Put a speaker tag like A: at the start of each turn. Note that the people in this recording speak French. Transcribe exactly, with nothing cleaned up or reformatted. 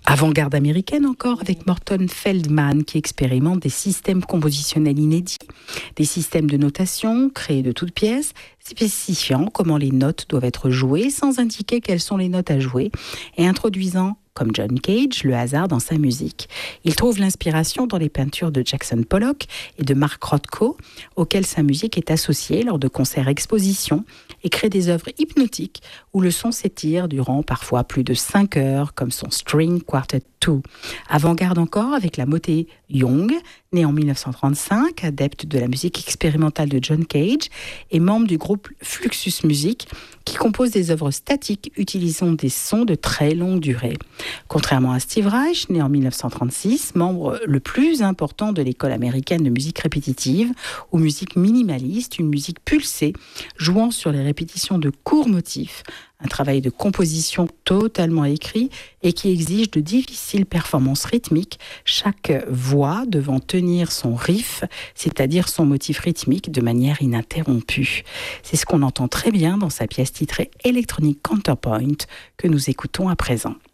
A: Avant-garde américaine encore, avec Morton Feldman qui expérimente des systèmes compositionnels inédits, des systèmes de notation créés de toutes pièces, spécifiant comment les notes doivent être jouées sans indiquer quelles sont les notes à jouer et introduisant, comme John Cage, le hasard dans sa musique. Il trouve l'inspiration dans les peintures de Jackson Pollock et de Mark Rothko, auxquelles sa musique est associée lors de concerts-expositions, et crée des œuvres hypnotiques où le son s'étire durant parfois plus de cinq heures, comme son String Quartet deux. Avant-garde encore avec la motée Young, née en dix-neuf cent trente-cinq, adepte de la musique expérimentale de John Cage et membre du groupe Fluxus Music, qui compose des œuvres statiques utilisant des sons de très longue durée. Contrairement à Steve Reich, né en dix-neuf cent trente-six, membre le plus important de l'école américaine de musique répétitive, ou musique minimaliste, une musique pulsée, jouant sur les répétitions de courts motifs, un travail de composition totalement écrit et qui exige de difficiles performances rythmiques, chaque voix devant tenir son riff, c'est-à-dire son motif rythmique, de manière ininterrompue. C'est ce qu'on entend très bien dans sa pièce titrée Electronic Counterpoint que nous écoutons à présent.